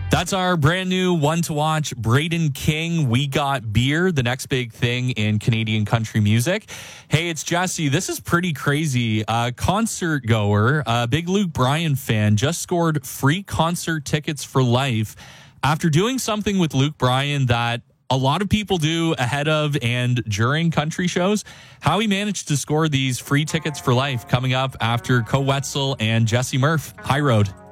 That's our brand new one to watch. Braden King, We Got Beer, the next big thing in Canadian country music. Hey, it's Jesse. This is pretty crazy. A concert goer, a big Luke Bryan fan, just scored free concert tickets for life after doing something with Luke Bryan that a lot of people do ahead of and during country shows. How he managed to score these free tickets for life coming up after Co Wetzel and Jesse Murph. High Road.